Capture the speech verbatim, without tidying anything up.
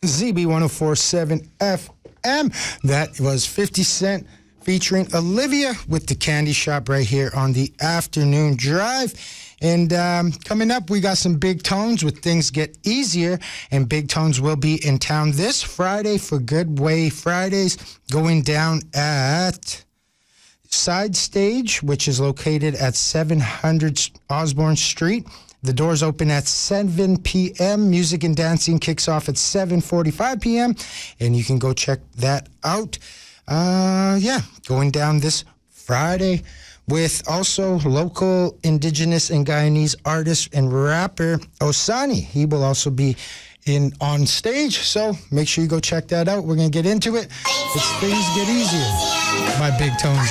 Z B one oh four point seven F M. That was fifty Cent featuring Olivia with the Candy Shop right here on the Afternoon Drive. And um, coming up, we got some Big Tones with Things Get Easier. And Big Tones will be in town this Friday for Good Way Fridays, going down at Side Stage, which is located at seven hundred Osborne Street. The doors open at seven p.m. Music and dancing kicks off at seven forty-five p.m. And you can go check that out. Uh, yeah, going down this Friday with also local Indigenous and Guyanese artist and rapper Osani. He will also be in on stage, so make sure you go check that out. We're going to get into it. It's Things Get Easier by Big Tones.